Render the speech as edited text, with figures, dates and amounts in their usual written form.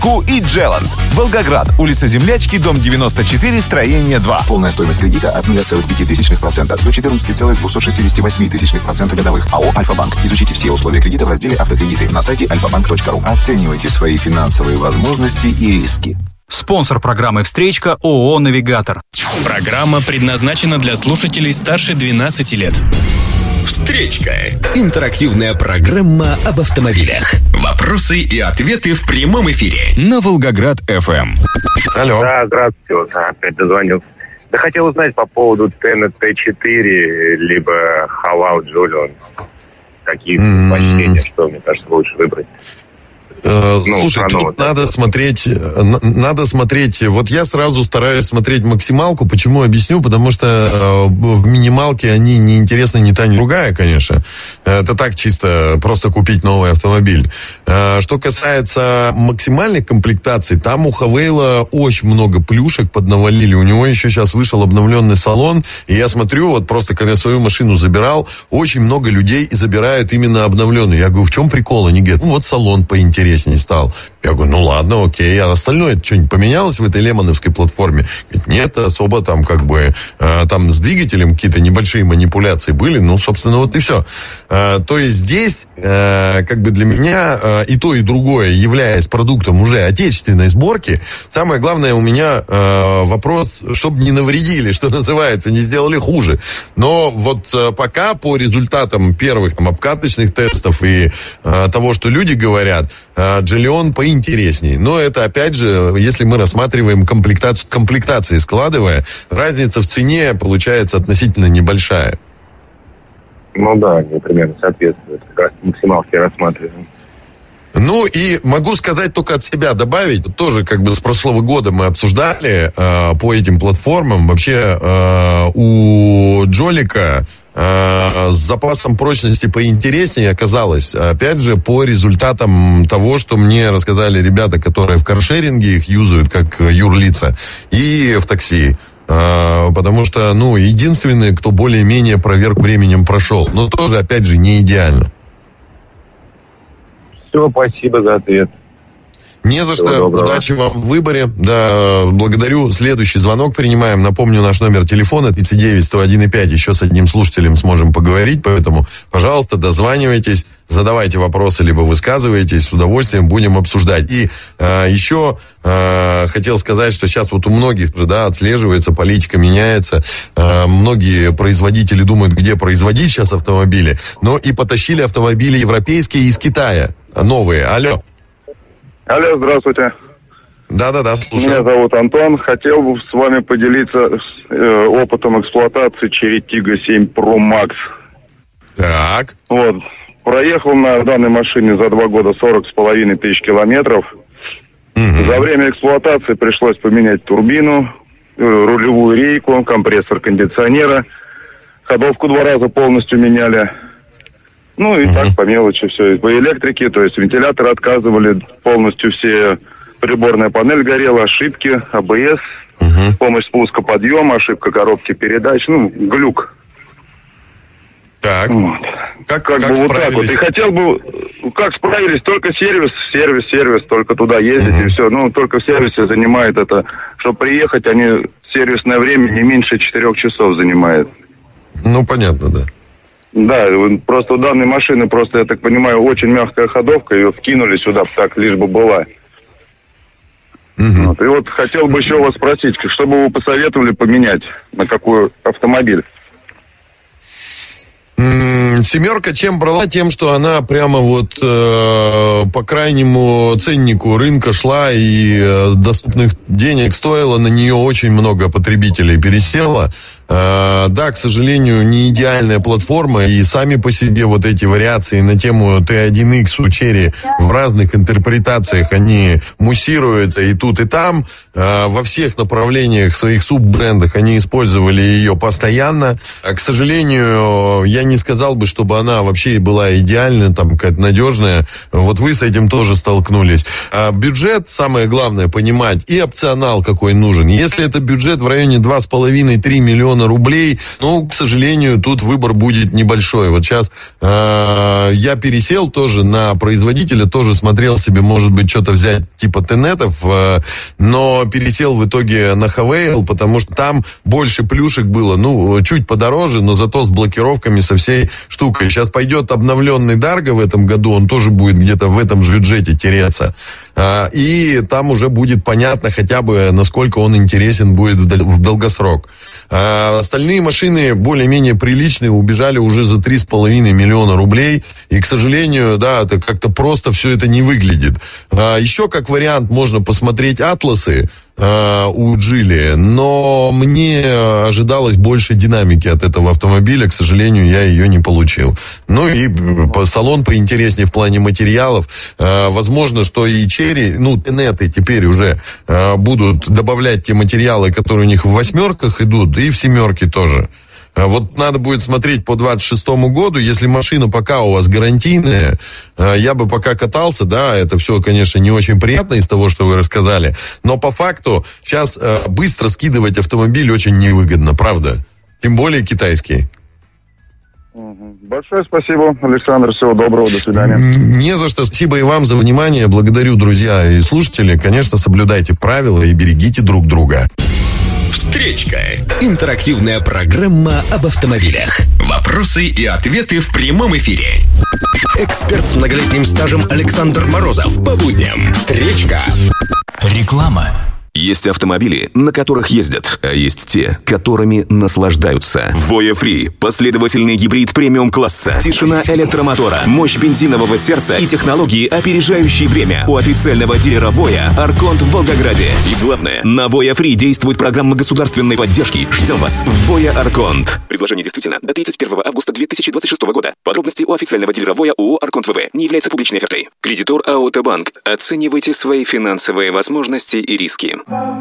Ку и Джеланд. Волгоград, улица Землячки, дом 94, строение 2. Полная стоимость кредита от 0,5% до 14,268% годовых. АО «Альфа-банк». Изучите все условия кредита в разделе «Автокредиты» на сайте alfabank.ru. Оценивайте свои финансовые возможности и риски. Спонсор программы «Встречка» ООО «Навигатор». Программа предназначена для слушателей старше 12 лет. «Встречка» – интерактивная программа об автомобилях. Вопросы и ответы в прямом эфире на Волгоград-ФМ. Алло. Да, здравствуйте, вот опять дозвонился. Да хотел узнать по поводу Т4, либо Халау Джулион. Какие предпочтения, что, мне кажется, лучше выбрать? Слушай, тут надо смотреть, вот я сразу стараюсь смотреть максималку, почему объясню, потому что в минималке они не интересны ни та, ни другая, конечно. Это так чисто, просто купить новый автомобиль. Что касается максимальных комплектаций, там у Хавейла очень много плюшек поднавалили, у него еще сейчас вышел обновленный салон, и я смотрю, вот просто когда свою машину забирал, очень много людей забирают именно обновленный. Я говорю, в чем прикол? Они говорят, вот салон поинтереснее стал. Я говорю, ну окей, а остальное что-нибудь поменялось в этой лемоновской платформе? Говорит, нет, особо там там с двигателем какие-то небольшие манипуляции были, собственно, вот и все. То есть здесь, для меня и то, и другое, являясь продуктом уже отечественной сборки, самое главное у меня вопрос, чтобы не навредили, что называется, не сделали хуже. Но вот пока по результатам первых обкаточных тестов и того, что люди говорят, Джиллион поинтереснее. Но это, опять же, если мы рассматриваем комплектации складывая, разница в цене получается относительно небольшая. Ну да, они примерно соответствуют. Как раз максималки рассматриваем. Ну и могу сказать только от себя добавить, тоже с прошлого года мы обсуждали по этим платформам. Вообще у Джолика с запасом прочности поинтереснее оказалось, опять же, по результатам того, что мне рассказали ребята, которые в каршеринге их юзают как юрлица, и в такси. Потому что, единственный, кто более-менее проверку временем прошел. Но тоже, опять же, не идеально. Все, спасибо за ответ. Не за что. Удачи вам в выборе. Да, благодарю. Следующий звонок принимаем. Напомню, наш номер телефона 39-101-5. Еще с одним слушателем сможем поговорить. Поэтому, пожалуйста, дозванивайтесь, задавайте вопросы, либо высказывайтесь. С удовольствием будем обсуждать. И еще хотел сказать, что сейчас вот у многих уже, отслеживается, политика меняется. Многие производители думают, где производить сейчас автомобили. Но и потащили автомобили европейские из Китая. Новые. Алло. Алло, здравствуйте. Да, слушаю. Меня зовут Антон. Хотел бы с вами поделиться опытом эксплуатации Cherry Tiggo 7 Pro Max. Так. Вот. Проехал на данной машине за 2 года 40,5 тысяч километров. Угу. За время эксплуатации пришлось поменять турбину, рулевую рейку, компрессор кондиционера. Ходовку 2 раза полностью меняли. И так по мелочи все. По электрике, то есть вентиляторы отказывали, полностью все, приборная панель горела, ошибки, АБС, помощь спуска, подъема, ошибка коробки передач, глюк. Так. Вот. Как вот так вот. И хотел бы, как справились, только сервис, только туда ездить и все. Только в сервисе занимает это, чтобы приехать, сервисное время не меньше 4 часов занимает. Понятно, да. Да, просто у данной машины, я так понимаю, очень мягкая ходовка, ее вкинули сюда, так, лишь бы была. Вот. И вот хотел бы еще вас спросить, что бы вы посоветовали поменять, на какой автомобиль? Семерка чем брала? Тем, что она прямо по крайнему ценнику рынка шла и доступных денег стоила, на нее очень много потребителей пересело. Да, к сожалению, не идеальная платформа, и сами по себе вот эти вариации на тему T1X у Cherry в разных интерпретациях, они муссируются и тут, и там. Во всех направлениях, своих суббрендах они использовали ее постоянно. К сожалению, я не сказал бы, чтобы она вообще была идеальная, какая-то надежная. Вот вы с этим тоже столкнулись. Бюджет, самое главное, понимать, и опционал какой нужен. Если это бюджет в районе 2,5-3 миллиона миллиона рублей. Ну, к сожалению, тут выбор будет небольшой. Вот сейчас я пересел тоже на производителя, тоже смотрел себе, может быть, что-то взять типа Тенетов, но пересел в итоге на Хавейл, потому что там больше плюшек было, ну, чуть подороже, но зато с блокировками, со всей штукой. Сейчас пойдет обновленный Дарго в этом году, он тоже будет где-то в этом же бюджете тереться. И там уже будет понятно хотя бы, насколько он интересен будет в долгосрок. Остальные машины более-менее приличные, убежали уже за 3,5 миллиона рублей. И, к сожалению, да, это как-то просто все это не выглядит. Еще как вариант можно посмотреть атласы у Джили, но мне ожидалось больше динамики от этого автомобиля, к сожалению, я ее не получил. Ну и салон поинтереснее в плане материалов. Возможно, что и Черри, ну, Тенеты теперь уже будут добавлять те материалы, которые у них в 8-ках идут, и в 7-ке тоже. Вот надо будет смотреть по 26-му году, если машина пока у вас гарантийная, я бы пока катался, да, это все, конечно, не очень приятно из того, что вы рассказали, но по факту сейчас быстро скидывать автомобиль очень невыгодно, правда? Тем более китайский. Большое спасибо, Александр, всего доброго, до свидания. Не за что, спасибо и вам за внимание, благодарю, друзья и слушатели, конечно, соблюдайте правила и берегите друг друга. Встречка. Интерактивная программа об автомобилях. Вопросы и ответы в прямом эфире. Эксперт с многолетним стажем Александр Морозов. По будням. Встречка. Реклама. Есть автомобили, на которых ездят, а есть те, которыми наслаждаются. Voya Free – последовательный гибрид премиум-класса. Тишина электромотора, мощь бензинового сердца и технологии, опережающие время. У официального дилера Voya Арконт в Волгограде. И главное, на Voya Free действует программа государственной поддержки. Ждем вас в Voya Арконт. Предложение действительно до 31 августа 2026 года. Подробности у официального дилера Voya ООО Арконт ВВ. Не является публичной офертой. Кредитор АО Банк. Оценивайте свои финансовые возможности и риски.